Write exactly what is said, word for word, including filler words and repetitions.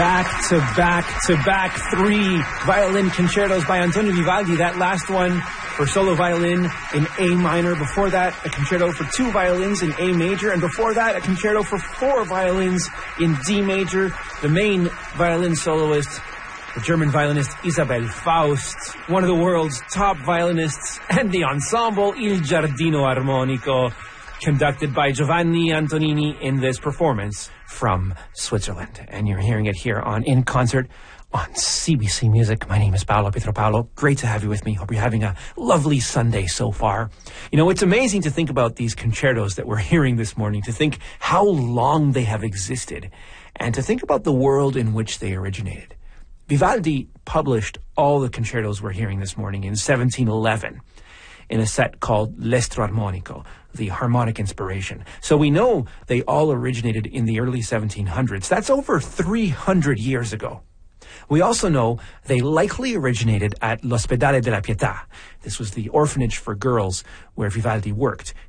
Back to back to back three violin concertos by Antonio Vivaldi. That last one for solo violin in A minor. Before that, a concerto for two violins in A major. And before that, a concerto for four violins in D major. The main violin soloist, the German violinist Isabel Faust, one of the world's top violinists, and the ensemble Il Giardino Armonico, conducted by Giovanni Antonini in this performance from Switzerland. And you're hearing it here on In Concert on C B C Music. My name is Paolo Pietropalo. Great to have you with me. Hope you're having a lovely Sunday so far. You know, it's amazing to think about these concertos that we're hearing this morning, to think how long they have existed, and to think about the world in which they originated. Vivaldi published all the concertos we're hearing this morning in seventeen eleven. In a set called L'Estro Armonico, the harmonic inspiration. So we know they all originated in the early seventeen hundreds. That's over three hundred years ago. We also know they likely originated at L'Ospedale della Pietà. This was the orphanage for girls where Vivaldi worked